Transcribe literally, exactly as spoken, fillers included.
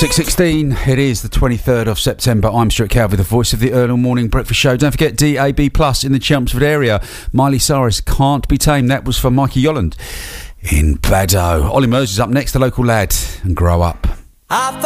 six sixteen, it is the twenty-third of September. I'm Stuart Calvey, the voice of the early morning breakfast show. Don't forget D A B Plus in the Chelmsford area. Miley Cyrus, Can't Be Tamed. That was for Mikey Yolland in Baddow. Ollie Moses up next, the local lad, and Grow Up.